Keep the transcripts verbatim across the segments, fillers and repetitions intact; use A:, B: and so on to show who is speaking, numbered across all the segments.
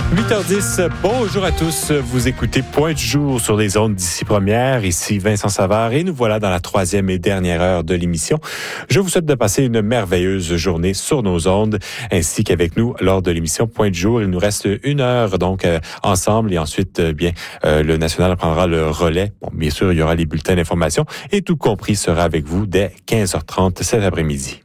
A: huit heures dix, bonjour à tous. Vous écoutez Point du jour sur les ondes d'ici première. Ici Vincent Savard et nous voilà dans la troisième et dernière heure de l'émission. Je vous souhaite de passer une merveilleuse journée sur nos ondes ainsi qu'avec nous lors de l'émission Point du jour. Il nous reste une heure donc euh, ensemble et ensuite euh, bien euh, le National prendra le relais. Bon, bien sûr, il y aura les bulletins d'information et tout compris sera avec vous dès quinze heures trente cet après-midi.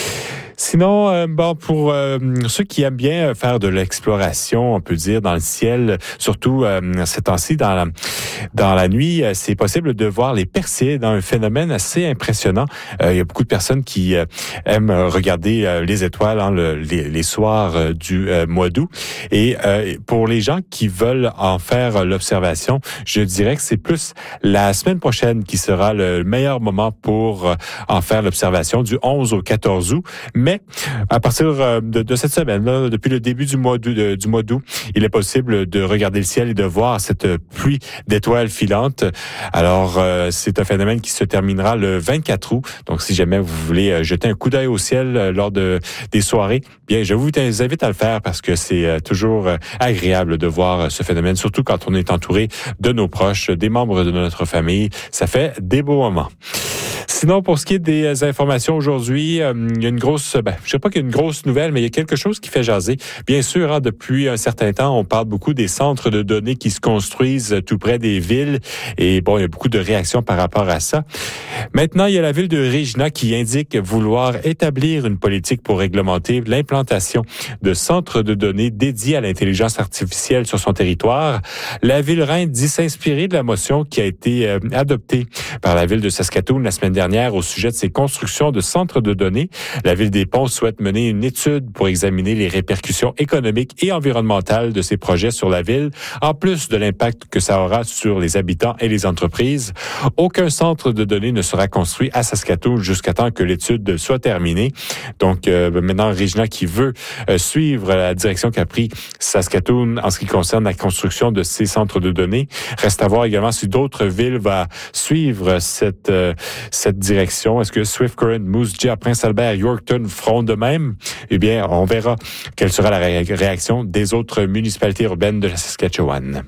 A: Sinon, euh, bon, pour euh, ceux qui aiment bien faire de l'exploration, on peut dire, dans le ciel, surtout euh, ces temps-ci, dans la, dans la nuit, c'est possible de voir les Perseids dans un phénomène assez impressionnant. Euh, il y a beaucoup de personnes qui euh, aiment regarder euh, les étoiles hein, le, les, les soirs euh, du euh, mois d'août. Et euh, pour les gens qui veulent en faire l'observation, je dirais que c'est plus la semaine prochaine qui sera le meilleur moment pour euh, en faire l'observation du onze au quatorze août. Mais à partir de, de cette semaine-là, depuis le début du mois d'août, du mois d'août, il est possible de regarder le ciel et de voir cette pluie d'étoiles filantes. Alors, euh, c'est un phénomène qui se terminera le vingt-quatre août. Donc, si jamais vous voulez jeter un coup d'œil au ciel lors de des soirées, bien, je vous invite à le faire parce que c'est toujours agréable de voir ce phénomène, surtout quand on est entouré de nos proches, des membres de notre famille. Ça fait des beaux moments. Sinon, pour ce qui est des informations aujourd'hui, euh, il y a une grosse, ben, je sais pas qu'il y a une grosse nouvelle, mais il y a quelque chose qui fait jaser. Bien sûr, hein, depuis un certain temps, on parle beaucoup des centres de données qui se construisent tout près des villes. Et bon, il y a beaucoup de réactions par rapport à ça. Maintenant, il y a la ville de Regina qui indique vouloir établir une politique pour réglementer l'implantation de centres de données dédiés à l'intelligence artificielle sur son territoire. La ville reine dit s'inspirer de la motion qui a été euh, adoptée par la ville de Saskatoon la semaine dernière au sujet de ses constructions de centres de données. La ville des Ponts souhaite mener une étude pour examiner les répercussions économiques et environnementales de ces projets sur la ville, en plus de l'impact que ça aura sur les habitants et les entreprises. Aucun centre de données ne sera construit à Saskatoon jusqu'à temps que l'étude soit terminée. Donc, euh, maintenant, Regina qui veut euh, suivre la direction qu'a pris Saskatoon en ce qui concerne la construction de ces centres de données. Reste à voir également si d'autres villes vont suivre cette euh, cette direction. Est-ce que Swift Current, Moose Jaw, Prince-Albert, Yorkton feront de même? Eh bien, on verra quelle sera la ré- réaction des autres municipalités urbaines de la Saskatchewan.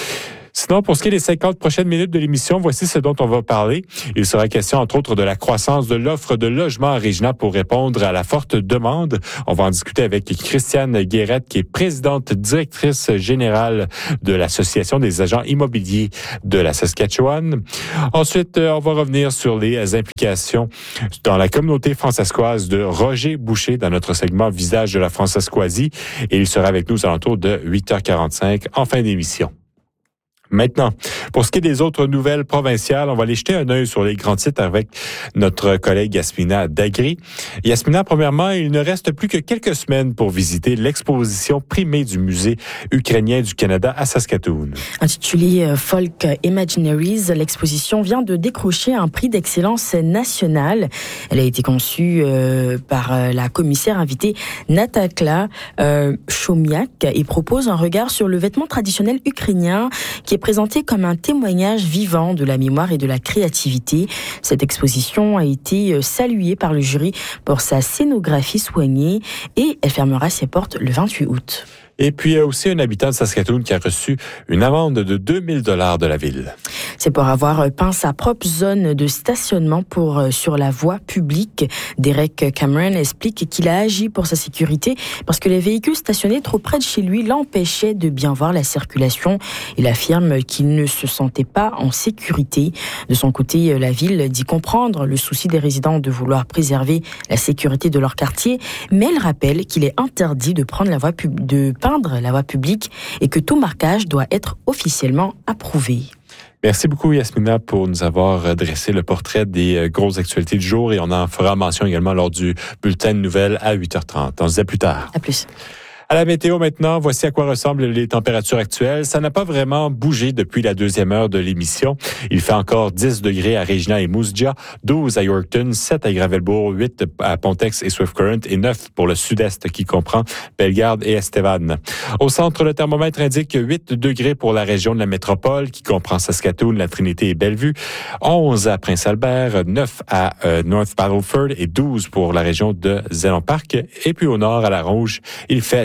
A: Sinon, pour ce qui est des cinquante prochaines minutes de l'émission, voici ce dont on va parler. Il sera question, entre autres, de la croissance de l'offre de logement à Regina pour répondre à la forte demande. On va en discuter avec Christiane Guérette, qui est présidente directrice générale de l'Association des agents immobiliers de la Saskatchewan. Ensuite, on va revenir sur les implications dans la communauté francescoise de Roger Boucher dans notre segment Visage de la Francescoisie. Et il sera avec nous aux alentours de huit heures quarante-cinq en fin d'émission. Maintenant, pour ce qui est des autres nouvelles provinciales, on va aller jeter un œil sur les grands titres avec notre collègue Yasmina Dagri. Yasmina, premièrement, il ne reste plus que quelques semaines pour visiter l'exposition primée du Musée ukrainien du Canada à Saskatoon.
B: Intitulée Folk Imaginaries, l'exposition vient de décrocher un prix d'excellence nationale. Elle a été conçue euh, par la commissaire invitée Natakla euh, Chomiak et propose un regard sur le vêtement traditionnel ukrainien qui est présenté comme un témoignage vivant de la mémoire et de la créativité. Cette exposition a été saluée par le jury pour sa scénographie soignée et elle fermera ses portes le vingt-huit août.
A: Et puis, il y a aussi un habitant de Saskatoon qui a reçu une amende de deux mille dollars de la ville.
B: C'est pour avoir peint sa propre zone de stationnement pour, sur la voie publique. Derek Cameron explique qu'il a agi pour sa sécurité parce que les véhicules stationnés trop près de chez lui l'empêchaient de bien voir la circulation. Il affirme qu'il ne se sentait pas en sécurité. De son côté, la ville dit comprendre le souci des résidents de vouloir préserver la sécurité de leur quartier, mais elle rappelle qu'il est interdit de prendre la voie pub- de peindre la voie publique et que tout marquage doit être officiellement approuvé.
A: Merci beaucoup, Yasmina, pour nous avoir dressé le portrait des grosses actualités du jour et on en fera mention également lors du bulletin de nouvelles à huit heures trente. On se dit à plus tard.
B: À plus.
A: À la météo maintenant, voici à quoi ressemblent les températures actuelles. Ça n'a pas vraiment bougé depuis la deuxième heure de l'émission. Il fait encore dix degrés à Regina et Moose Jaw, douze à Yorkton, sept à Gravelbourg, huit à Pontex et Swift Current et neuf pour le sud-est qui comprend Bellegarde et Estevan. Au centre, le thermomètre indique huit degrés pour la région de la métropole qui comprend Saskatoon, la Trinité et Bellevue, onze à Prince-Albert, neuf à euh, North Battleford et douze pour la région de Zéland Park. Et puis au nord, à La Ronge, il fait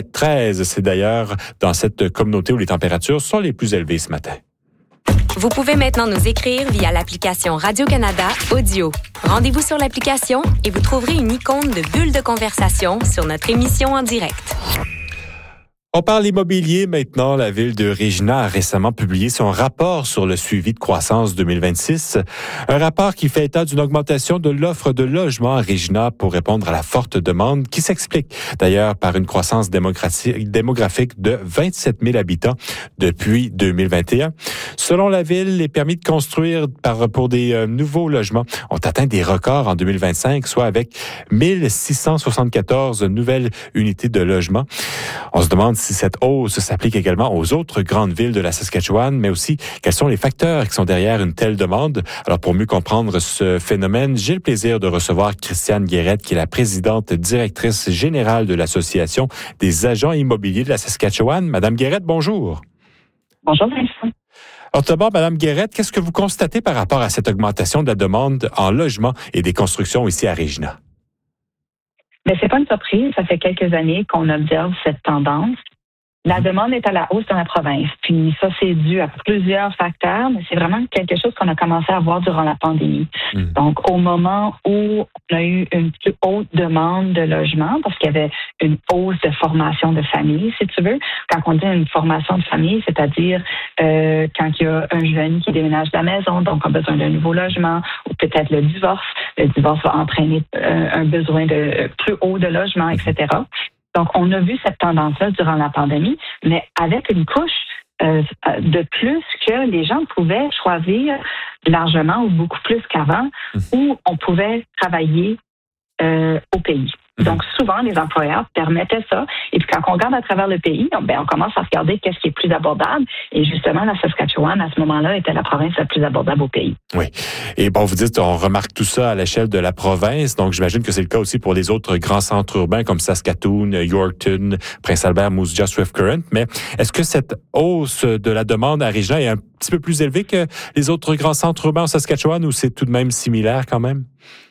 A: Net treize. C'est d'ailleurs dans cette communauté où les températures sont les plus élevées ce matin.
C: Vous pouvez maintenant nous écrire via l'application Radio-Canada Audio. Rendez-vous sur l'application et vous trouverez une icône de bulle de conversation sur notre émission en direct.
A: On parle immobilier maintenant. La ville de Regina a récemment publié son rapport sur le suivi de croissance deux mille vingt-six. Un rapport qui fait état d'une augmentation de l'offre de logements à Regina pour répondre à la forte demande qui s'explique d'ailleurs par une croissance démographique de vingt-sept mille habitants depuis deux mille vingt et un. Selon la ville, les permis de construire par, pour des euh, nouveaux logements ont atteint des records en deux mille vingt-cinq, soit avec mille six cent soixante-quatorze nouvelles unités de logement. On se demande si cette hausse s'applique également aux autres grandes villes de la Saskatchewan, mais aussi quels sont les facteurs qui sont derrière une telle demande. Alors, pour mieux comprendre ce phénomène, j'ai le plaisir de recevoir Christiane Guérette, qui est la présidente directrice générale de l'Association des agents immobiliers de la Saskatchewan. Madame Guérette, bonjour.
D: Bonjour, Vincent.
A: Alors, d'abord, Madame Guérette, qu'est-ce que vous constatez par rapport à cette augmentation de la demande en logement et des constructions ici à Regina?
D: Mais c'est pas une surprise. Ça fait quelques années qu'on observe cette tendance. La demande est à la hausse dans la province. Puis ça, c'est dû à plusieurs facteurs, mais c'est vraiment quelque chose qu'on a commencé à voir durant la pandémie. Mmh. Donc, au moment où on a eu une plus haute demande de logement, parce qu'il y avait une hausse de formation de famille, si tu veux. Quand on dit une formation de famille, c'est-à-dire euh, quand il y a un jeune qui déménage de la maison, donc a besoin d'un nouveau logement, ou peut-être le divorce. Le divorce va entraîner euh, un besoin de plus haut de logement, et cetera. Donc, on a vu cette tendance-là durant la pandémie, mais avec une couche euh, de plus que les gens pouvaient choisir largement ou beaucoup plus qu'avant, où on pouvait travailler euh, au pays. Donc, souvent, les employeurs permettaient ça. Et puis, quand on regarde à travers le pays, on, ben, on commence à regarder qu'est-ce qui est plus abordable. Et justement, la Saskatchewan, à ce moment-là, était la province la plus abordable au pays.
A: Oui. Et bon, vous dites, on remarque tout ça à l'échelle de la province. Donc, j'imagine que c'est le cas aussi pour les autres grands centres urbains comme Saskatoon, Yorkton, Prince-Albert, Moose Jaw, Swift Current. Mais est-ce que cette hausse de la demande à Regina est un petit peu plus élevée que les autres grands centres urbains en Saskatchewan ou c'est tout de même similaire quand même?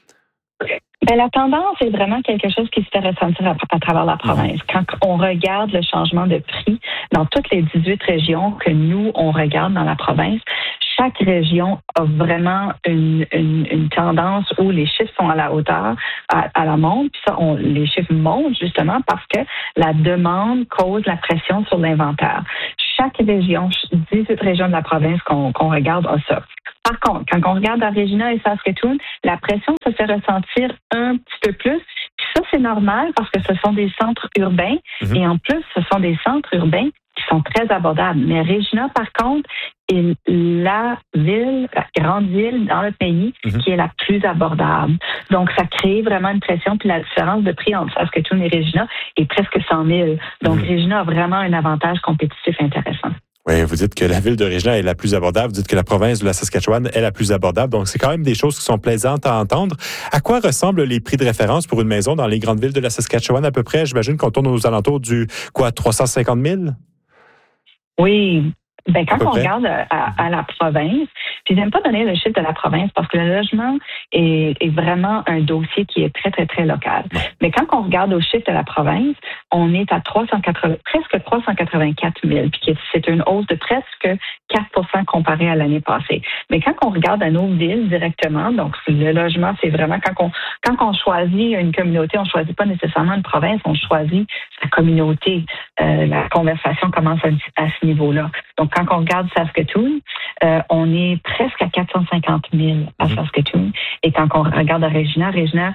D: Bien, la tendance est vraiment quelque chose qui se fait ressentir à, à travers la province. Quand on regarde le changement de prix dans toutes les dix-huit régions que nous, on regarde dans la province, chaque région a vraiment une, une, une tendance où les chiffres sont à la hauteur, à, à la monte. Puis ça, on, les chiffres montent justement parce que la demande cause la pression sur l'inventaire. Chaque région, dix-huit régions de la province qu'on, qu'on regarde a ça. Par contre, quand on regarde à Regina et Saskatoon, la pression se fait ressentir un petit peu plus. Puis ça, c'est normal parce que ce sont des centres urbains. Mm-hmm. Et en plus, ce sont des centres urbains qui sont très abordables. Mais Regina, par contre, est la ville, la grande ville dans le pays mm-hmm. qui est la plus abordable. Donc, ça crée vraiment une pression. Puis la différence de prix entre Saskatoon et Regina est presque cent mille. Donc, mm-hmm. Regina a vraiment un avantage compétitif intéressant.
A: Oui, vous dites que la ville de Regina est la plus abordable. Vous dites que la province de la Saskatchewan est la plus abordable. Donc, c'est quand même des choses qui sont plaisantes à entendre. À quoi ressemblent les prix de référence pour une maison dans les grandes villes de la Saskatchewan à peu près? J'imagine qu'on tourne aux alentours du, quoi, trois cent cinquante mille?
D: Oui. Ben, quand on regarde à, à la province, puis j'aime pas donner le chiffre de la province parce que le logement est, est vraiment un dossier qui est très, très, très local. Mais quand on regarde au chiffre de la province, on est à trois cent quatre-vingts, presque trois cent quatre-vingt-quatre mille, puis c'est une hausse de presque quatre pour cent comparé à l'année passée. Mais quand on regarde à nos villes directement, donc le logement, c'est vraiment quand on, quand on choisit une communauté, on choisit pas nécessairement une province, on choisit sa communauté. Euh, la conversation commence à, à ce niveau-là. Donc, quand on regarde Saskatoon, euh, on est presque à quatre cent cinquante mille à Saskatoon. Et quand on regarde à Regina, Regina,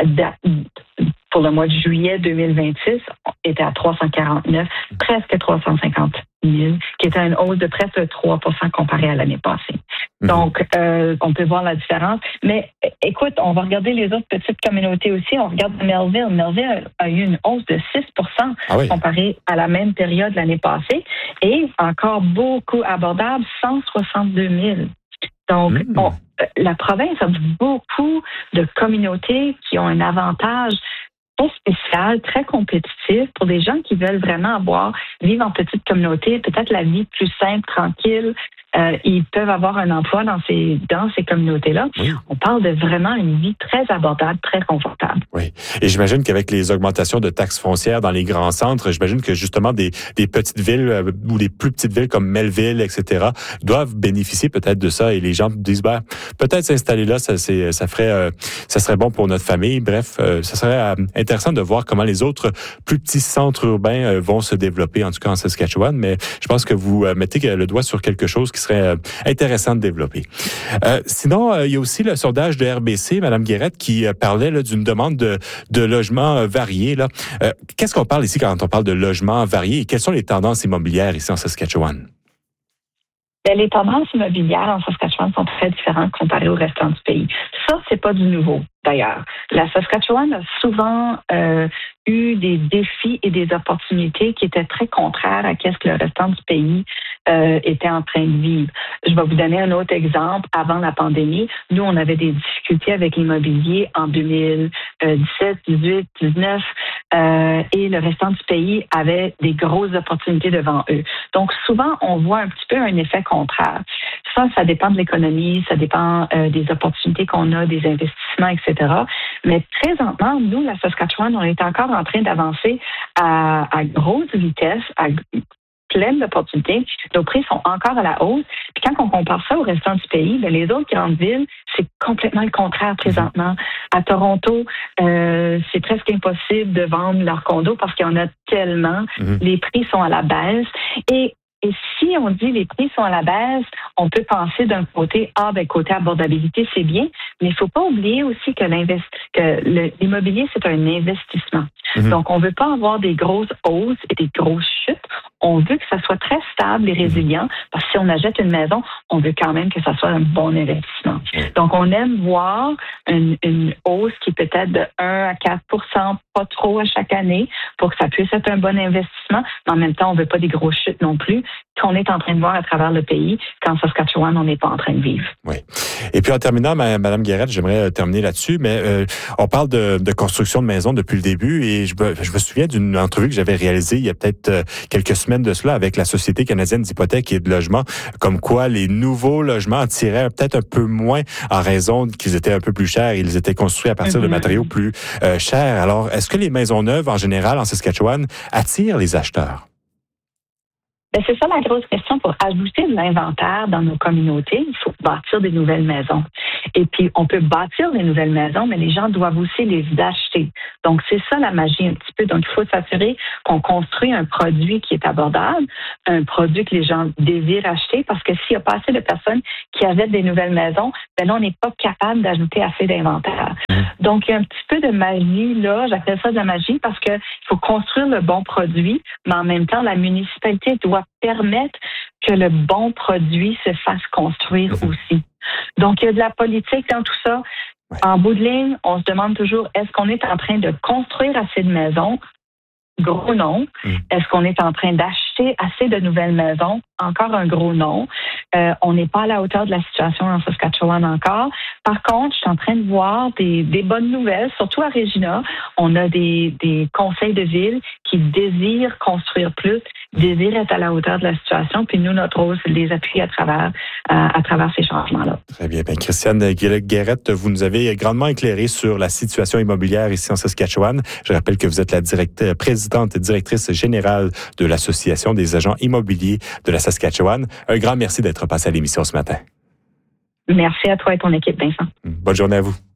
D: pour le mois de juillet deux mille vingt-six, était à trois cent quarante-neuf, presque trois cent cinquante mille, qui était une hausse de presque trois pour cent comparé à l'année passée. Mm-hmm. Donc, euh, on peut voir la différence. Mais écoute, on va regarder les autres petites communautés aussi. On regarde Melville. Melville a eu une hausse de six pour cent ah oui. comparé à la même période l'année passée. Et encore beaucoup abordable, cent soixante-deux mille. Donc, mmh. on, la province a beaucoup de communautés qui ont un avantage très spécial, très compétitif pour des gens qui veulent vraiment avoir, vivre en petite communauté, peut-être la vie plus simple, tranquille, euh, ils peuvent avoir un emploi dans ces dans ces communautés-là. Oui. On parle de vraiment une vie très abordable, très confortable.
A: Oui. Et j'imagine qu'avec les augmentations de taxes foncières dans les grands centres, j'imagine que justement des, des petites villes euh, ou des plus petites villes comme Melville, et cetera, doivent bénéficier peut-être de ça. Et les gens disent, ben, peut-être s'installer là, ça, c'est, ça ferait, euh, ça serait bon pour notre famille. Bref, euh, ça serait euh, intéressant de voir comment les autres plus petits centres urbains euh, vont se développer, en tout cas en Saskatchewan. Mais je pense que vous euh, mettez le doigt sur quelque chose qui serait euh, intéressant de développer. Euh, sinon, euh, il y a aussi le sondage de R B C, Mme Guérette, qui euh, parlait là, d'une demande de, de logements euh, variés. Là. Euh, qu'est-ce qu'on parle ici quand on parle de logements variés et quelles sont les tendances immobilières ici en Saskatchewan?
D: Les tendances immobilières en Saskatchewan sont très différentes comparées au restant du pays. Ça, c'est pas du nouveau, d'ailleurs. La Saskatchewan a souvent euh, eu des défis et des opportunités qui étaient très contraires à ce que le restant du pays euh, était en train de vivre. Je vais vous donner un autre exemple. Avant la pandémie, nous, on avait des difficultés avec l'immobilier en deux mille dix-sept, dix-huit, dix-neuf euh, et le restant du pays avait des grosses opportunités devant eux. Donc, souvent, on voit un petit peu un effet contraire. Ça, ça dépend de l'économie, ça dépend euh, des opportunités qu'on a, des investissements, et cetera. Mais présentement, nous, la Saskatchewan, on est encore en train d'avancer à, à grosse vitesse, à pleine d'opportunités. Nos prix sont encore à la hausse. Puis quand on compare ça au restant du pays, bien, les autres grandes villes, c'est complètement le contraire présentement. À Toronto, euh, c'est presque impossible de vendre leurs condos parce qu'il y en a tellement. Mm-hmm. Les prix sont à la baisse. Et Et si on dit les prix sont à la baisse, on peut penser d'un côté, ah, ben, côté abordabilité, c'est bien, mais il ne faut pas oublier aussi que, que le, l'immobilier, c'est un investissement. Mm-hmm. Donc, on ne veut pas avoir des grosses hausses et des grosses chutes. On veut que ça soit très stable et résilient, parce que si on achète une maison, on veut quand même que ça soit un bon investissement. Donc, on aime voir une, une hausse qui peut être de un à quatre pour cent, pas trop à chaque année, pour que ça puisse être un bon investissement. Mais en même temps, on ne veut pas des grosses chutes non plus, qu'on est en train de voir à travers le pays, qu'en Saskatchewan, on n'est pas en train de vivre.
A: Oui. Et puis, en terminant, Mme Guérette, j'aimerais terminer là-dessus, mais euh, on parle de, de construction de maisons depuis le début, et je me, je me souviens d'une entrevue que j'avais réalisée il y a peut-être euh, quelques semaines de cela avec la Société canadienne d'hypothèques et de logement, comme quoi les nouveaux logements attiraient peut-être un peu moins en raison qu'ils étaient un peu plus chers. Ils étaient construits à partir mm-hmm. de matériaux plus euh, chers. Alors, est-ce que les maisons neuves, en général, en Saskatchewan, attirent les acheteurs?
D: Bien, c'est ça la grosse question. Pour ajouter de l'inventaire dans nos communautés, il faut bâtir des nouvelles maisons. Et puis, on peut bâtir des nouvelles maisons, mais les gens doivent aussi les acheter. Donc, c'est ça la magie un petit peu. Donc, il faut s'assurer qu'on construit un produit qui est abordable, un produit que les gens désirent acheter, parce que s'il y a pas assez de personnes qui achètent des nouvelles maisons, ben là, on n'est pas capable d'ajouter assez d'inventaire. Donc, il y a un petit peu de magie là. J'appelle ça de la magie parce qu'il faut construire le bon produit, mais en même temps, la municipalité doit permettre que le bon produit se fasse construire aussi. Donc, il y a de la politique dans tout ça. Ouais. En bout de ligne, on se demande toujours, est-ce qu'on est en train de construire assez de maisons? Gros non. Mm. Est-ce qu'on est en train d'acheter assez de nouvelles maisons? Encore un gros non. Euh, on n'est pas à la hauteur de la situation en Saskatchewan encore. Par contre, je suis en train de voir des, des bonnes nouvelles, surtout à Regina. On a des, des conseils de ville qui désirent construire plus, désirent être à la hauteur de la situation. Puis nous, notre rôle, c'est de les appuyer à travers, euh, à travers ces changements-là.
A: Très bien. Bien, Christiane Guérette, vous nous avez grandement éclairé sur la situation immobilière ici en Saskatchewan. Je rappelle que vous êtes la directrice, présidente et directrice générale de l'Association des agents immobiliers de la Saskatchewan. Un grand merci d'être passé à l'émission ce matin.
D: Merci à toi et ton équipe, Vincent.
A: Bonne journée à vous.